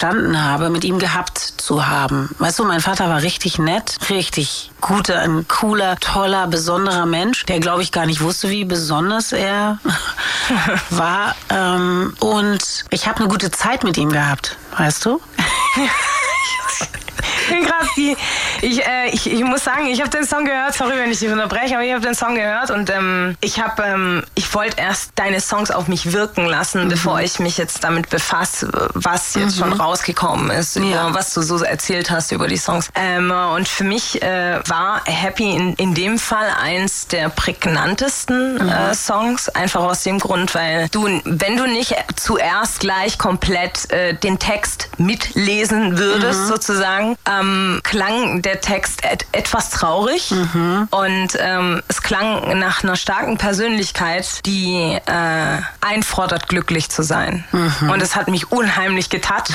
verstanden habe, mit ihm gehabt zu haben. Weißt du, mein Vater war richtig nett, richtig guter, ein cooler, toller, besonderer Mensch, der, glaube ich, gar nicht wusste, wie besonders er war. Und ich habe eine gute Zeit mit ihm gehabt, weißt du? Krass, ich muss sagen, ich habe den Song gehört, sorry, wenn ich dich unterbreche, aber ich habe den Song gehört und ich wollte erst deine Songs auf mich wirken lassen, bevor ich mich jetzt damit befasse, was jetzt schon rausgekommen ist, was du so erzählt hast über die Songs. Und für mich war Happy in dem Fall eins der prägnantesten Songs, einfach aus dem Grund, weil wenn du nicht zuerst gleich komplett den Text mitlesen würdest, sozusagen, klang der Text etwas traurig und es klang nach einer starken Persönlichkeit, die einfordert, glücklich zu sein. Und es hat mich unheimlich getoucht.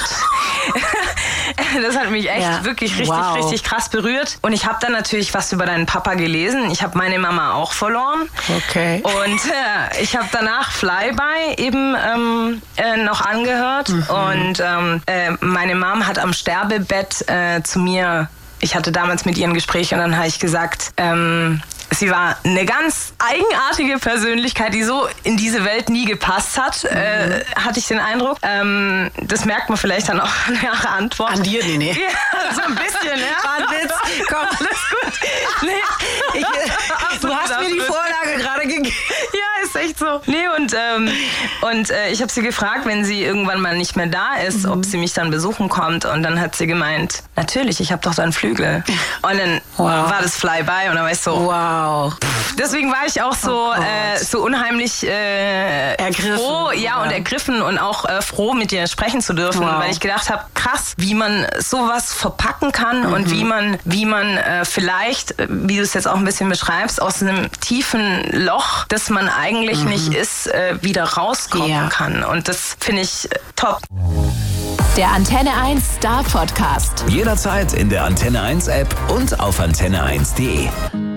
Das hat mich echt wirklich richtig krass berührt. Und ich habe dann natürlich was über deinen Papa gelesen. Ich habe meine Mama auch verloren. Okay. Und ich habe danach Flyby eben noch angehört. Und meine Mom hat am Sterbebett zu mir, ich hatte damals mit ihr ein Gespräch und dann habe ich gesagt, sie war eine ganz eigenartige Persönlichkeit, die so in diese Welt nie gepasst hat, hatte ich den Eindruck. Das merkt man vielleicht dann auch nach der Antwort. An dir, nee. Ja, so ein bisschen, ja. War ein Witz. Komm, alles gut. Nee, du hast mir die Vorlage gerade gegeben. Ja, ist echt so. Nee, und ich habe sie gefragt, wenn sie irgendwann mal nicht mehr da ist, ob sie mich dann besuchen kommt. Und dann hat sie gemeint, natürlich, ich habe doch deinen Flügel. Und dann war das Flyby und dann war ich so, wow. Deswegen war ich auch so, so unheimlich ergriffen. Froh, und ergriffen und auch froh, mit dir sprechen zu dürfen, weil ich gedacht habe, krass, wie man sowas verpacken kann und wie man vielleicht, wie du es jetzt auch ein bisschen beschreibst, aus einem tiefen Loch, das man eigentlich nicht ist, wieder rauskommen kann. Und das finde ich top. Der Antenne 1 Star Podcast. Jederzeit in der Antenne 1 App und auf antenne1.de.